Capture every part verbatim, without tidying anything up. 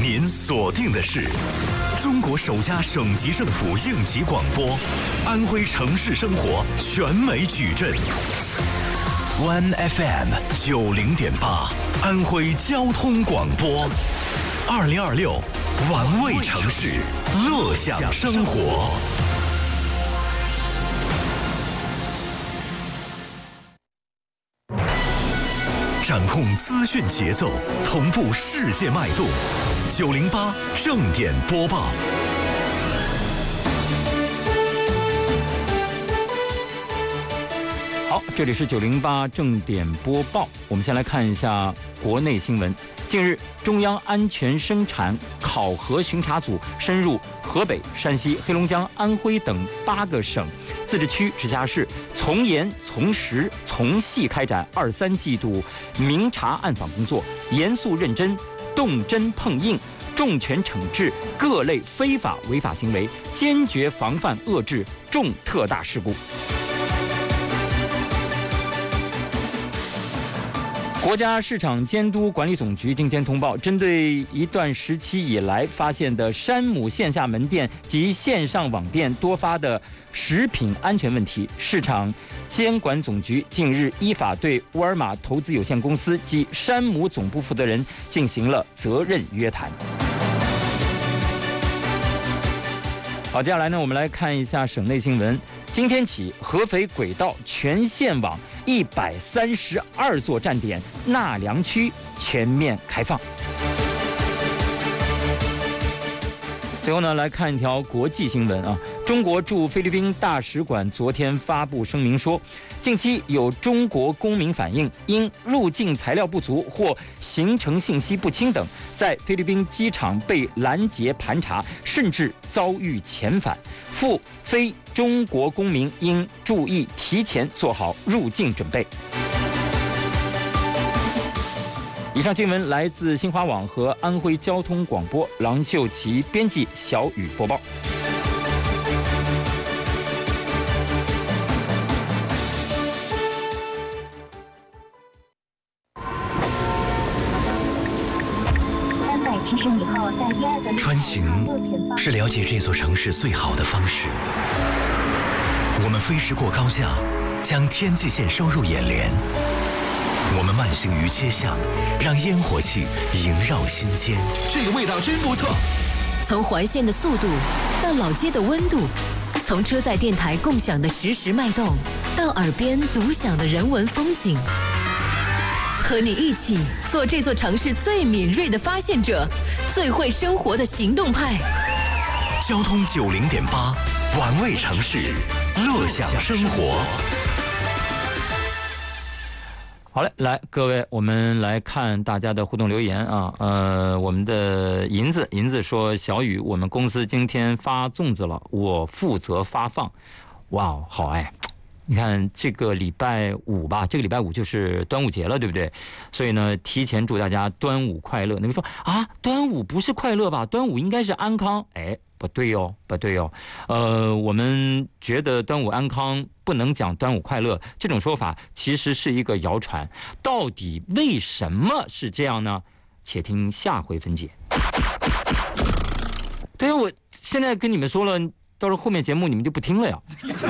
您锁定的是中国首家省级政府应急广播，安徽城市生活全美矩阵。One F M 九零点八，安徽交通广播，二零二六，玩味城市，乐享生活。掌控资讯节奏，同步世界脉动。九零八正点播报。 好，这里是九零八正点播报。我们先来看一下国内新闻。近日，中央安全生产考核巡查组深入河北、山西、黑龙江、安徽等八个省、自治区、直辖市，从严、从实、从细开展二三季度明察暗访工作，严肃认真、动真碰硬，重拳惩治各类非法违法行为，坚决防范遏制重特大事故。国家市场监督管理总局今天通报，针对一段时期以来发现的山姆线下门店及线上网店多发的食品安全问题，市场监管总局近日依法对沃尔玛投资有限公司及山姆总部负责人进行了责任约谈。好，接下来呢，我们来看一下省内新闻。今天起，合肥轨道全线网一百三十二座站点纳凉区全面开放。最后呢，来看一条国际新闻啊。中国驻菲律宾大使馆昨天发布声明说，近期有中国公民反映，因入境材料不足或行程信息不清等，在菲律宾机场被拦截盘查，甚至遭遇遣返。赴非中国公民应注意提前做好入境准备。以上新闻来自新华网和安徽交通广播，郎秀琪编辑，小雨播报。 穿行是了解这座城市最好的方式。我们飞驰过高架，将天际线收入眼帘。我们慢行于街巷，让烟火气萦绕心间。这个味道真不错。 从环线的速度到老街的温度，从车载电台共享的实时脉动，到耳边独享的人文风景。和你一起做这座城市最敏锐的发现者，最会生活的行动派。 交通九零点八，玩味城市，乐享生活。 好嘞，来各位，我们来看大家的互动留言啊。呃，我们的银子，银子说，小雨，我们公司今天发粽子了，我负责发放。哇，好哎。你看这个礼拜五吧，这个礼拜五就是端午节了，对不对？所以呢，提前祝大家端午快乐。你们说啊，端午不是快乐吧？端午应该是安康。哎，不对哦，不对哦。呃，我们觉得端午安康不能讲端午快乐，这种说法其实是一个谣传。到底为什么是这样呢？且听下回分解。对啊，我现在跟你们说了，到时候后面节目你们就不听了呀。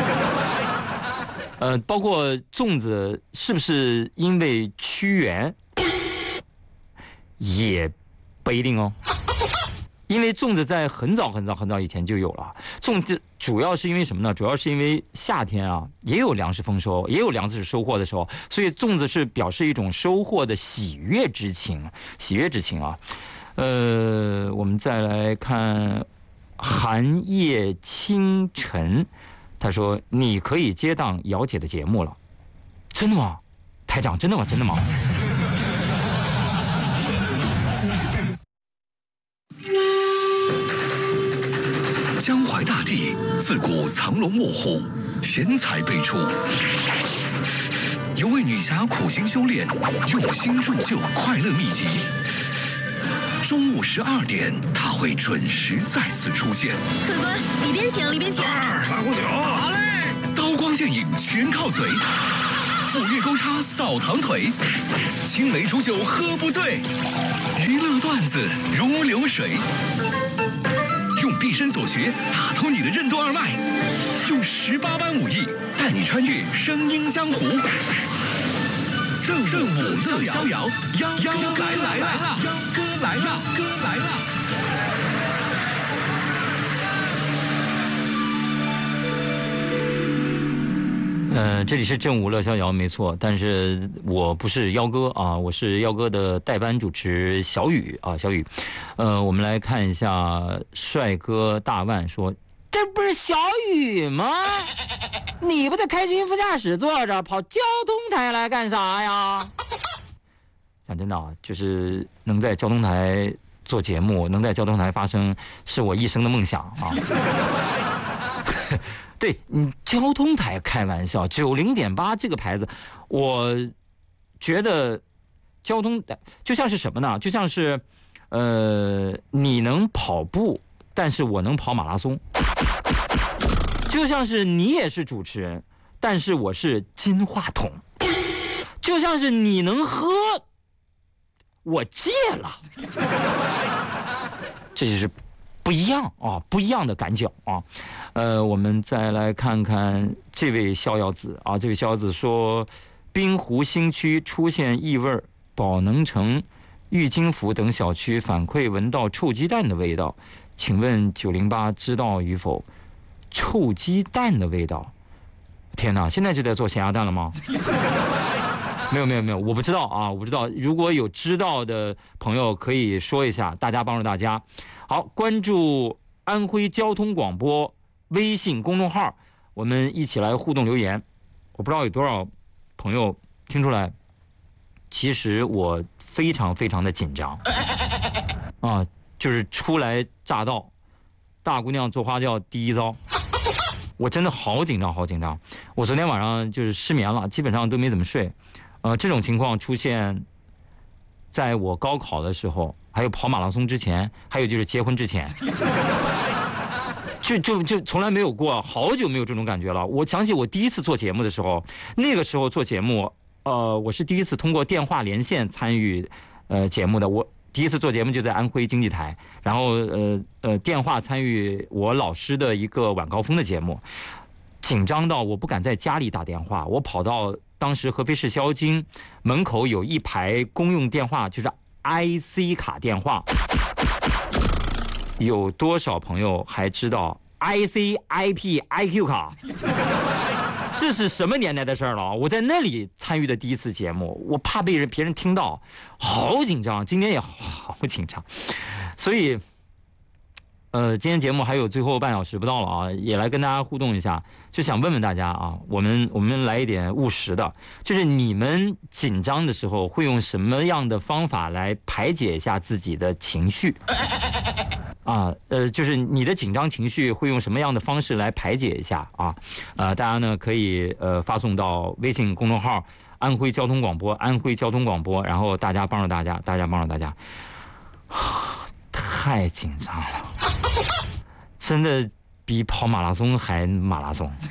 呃，包括粽子是不是因为屈原，也不一定哦。因为粽子在很早很早很早以前就有了。粽子主要是因为什么呢？主要是因为夏天啊，也有粮食丰收，也有粮食收获的时候，所以粽子是表示一种收获的喜悦之情，喜悦之情啊。呃，我们再来看寒夜清晨。他说：“你可以接档姚姐的节目了。”真的吗？台长，真的吗？真的吗？ 江淮大地自古藏龙卧虎，贤才辈出。有位女侠苦心修炼，用心铸就快乐秘籍。中午十二点，她会准时再次出现。 客官，里边请，里边请。 二拉壶酒。好嘞。 刀光剑影全靠嘴，斧钺钩叉扫堂腿，青梅煮酒喝不醉。 娱乐段子如流水，用毕生所学打通你的任督二脉，用十八般武艺带你穿越声音江湖。正正午乐逍遥，幺幺哥来来了，幺哥来了，哥来了。 呃，这里是正午乐逍遥，没错，但是我不是幺哥啊，我是幺哥的代班主持小雨啊，小雨。呃，我们来看一下帅哥大万说，这不是小雨吗？你不在开心副驾驶坐着，跑交通台来干啥呀？讲真的啊，就是能在交通台做节目，能在交通台发声，是我一生的梦想啊。对你交通台开玩笑，九零点八这个牌子，我觉得交通就像是什么呢？就像是，呃，你能跑步，但是我能跑马拉松；就像是你也是主持人，但是我是金话筒；就像是你能喝，我戒了。这就是不一样啊，不一样的感觉啊。呃，我们再来看看这位逍遥子啊，这位逍遥子说，滨湖新区出现异味，宝能城、玉金府等小区反馈闻到臭鸡蛋的味道，请问九零八知道与否？臭鸡蛋的味道，天哪！现在就在做咸鸭蛋了吗？没有没有没有，我不知道啊，我不知道。如果有知道的朋友可以说一下，大家帮助大家。好，关注安徽交通广播微信公众号，我们一起来互动留言。我不知道有多少朋友听出来，其实我非常非常的紧张啊，就是初来乍到，大姑娘做花轿第一遭，我真的好紧张好紧张。我昨天晚上就是失眠了，基本上都没怎么睡。呃，这种情况出现在我高考的时候，还有跑马拉松之前，还有就是结婚之前，就就就从来没有过，好久没有这种感觉了。我想起我第一次做节目的时候，那个时候做节目，呃，我是第一次通过电话连线参与呃节目的。我第一次做节目就在安徽经济台，然后呃呃电话参与我老师的一个晚高峰的节目，紧张到我不敢在家里打电话，我跑到当时合肥市肖经门口有一排公用电话，就是 I C 卡电话。有多少朋友还知道 I C、I P、I Q 卡？这是什么年代的事儿了？我在那里参与的第一次节目，我怕被人别人听到，好紧张。今天也好紧张，所以。呃，今天节目还有最后半小时不到了啊，也来跟大家互动一下，就想问问大家啊，我们我们来一点务实的，就是你们紧张的时候会用什么样的方法来排解一下自己的情绪？啊，呃，就是你的紧张情绪会用什么样的方式来排解一下啊？呃，大家呢可以呃发送到微信公众号安徽交通广播，安徽交通广播，然后大家帮助大家，大家帮助大家。太紧张了，真的比跑马拉松还马拉松。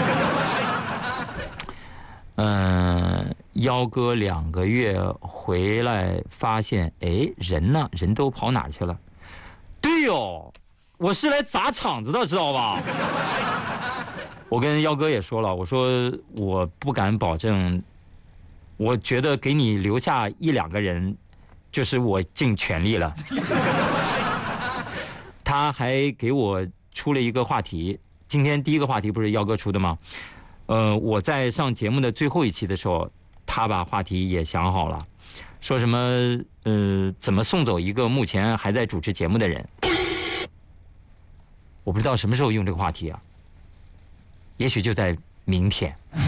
嗯，幺哥两个月回来发现，哎，人呢？人都跑哪去了？对哟，我是来砸场子的，知道吧？我跟幺哥也说了，我说我不敢保证，我觉得给你留下一两个人，就是我尽全力了。他还给我出了一个话题，今天第一个话题不是幺哥出的吗？呃，我在上节目的最后一期的时候，他把话题也想好了，说什么呃，怎么送走一个目前还在主持节目的人？我不知道什么时候用这个话题啊，也许就在明天。